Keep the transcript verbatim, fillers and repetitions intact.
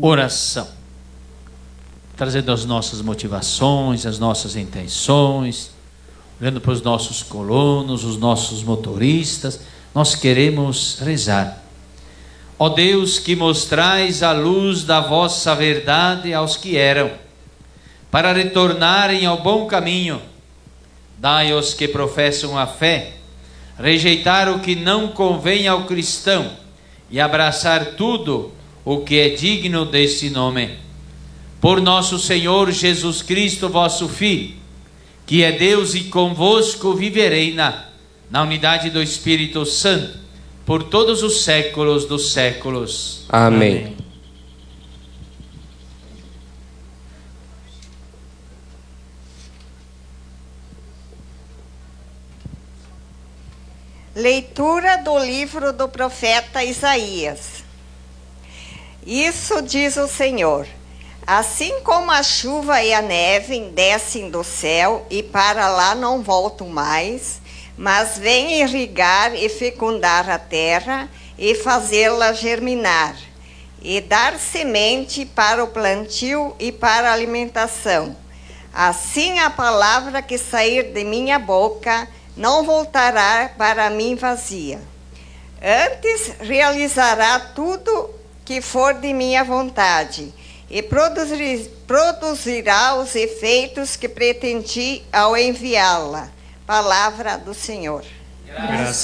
oração, trazendo as nossas motivações, as nossas intenções, olhando para os nossos colonos, os nossos motoristas. Nós queremos rezar. Ó Deus, que mostrais a luz da vossa verdade aos que eram, para retornarem ao bom caminho, dai aos que professam a fé, rejeitar o que não convém ao cristão e abraçar tudo o que é digno deste nome. Por nosso Senhor Jesus Cristo, vosso Filho, que é Deus e convosco viverei na, na unidade do Espírito Santo, por todos os séculos dos séculos. Amém. Amém. Leitura do livro do profeta Isaías. Isso diz o Senhor: assim como a chuva e a neve descem do céu e para lá não voltam mais, mas vêm irrigar e fecundar a terra e fazê-la germinar, e dar semente para o plantio e para a alimentação, assim a palavra que sair de minha boca não voltará para mim vazia. Antes realizará tudo que for de minha vontade, e produzir, produzirá os efeitos que pretendi ao enviá-la. Palavra do Senhor. Graças